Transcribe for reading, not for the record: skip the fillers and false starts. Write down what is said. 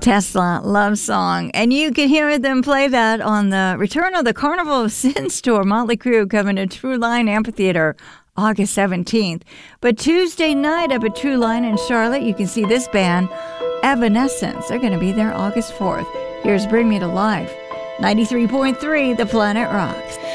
Tesla Love Song. And you can hear them play that on the Return of the Carnival of Sins tour. Motley Crue coming to True Line Amphitheater August 17th. But Tuesday night up at True Line in Charlotte, you can see this band, Evanescence. They're going to be there August 4th. Here's Bring Me to Life. 93.3 The Planet Rocks.